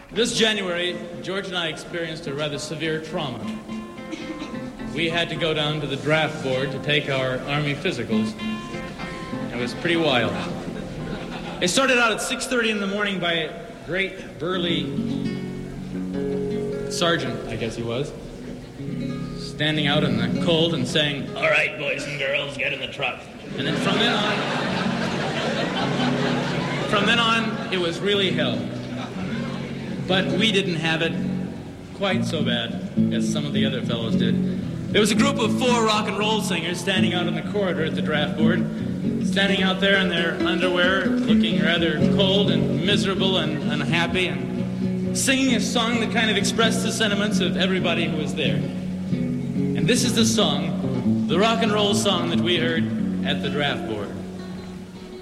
This January, George and I experienced a rather severe trauma. We had to go down to the draft board to take our Army physicals. It was pretty wild. It started out at 6:30 in the morning by a great burly sergeant, I guess he was, standing out in the cold and saying, "All right, boys and girls, get in the truck." And then from then on, it was really hell. But we didn't have it quite so bad as some of the other fellows did. There was a group of 4 rock and roll singers standing out in the corridor at the draft board, standing out there in their underwear, looking rather cold and miserable and unhappy, and singing a song that kind of expressed the sentiments of everybody who was there. And this is the song, the rock and roll song that we heard at the draft board.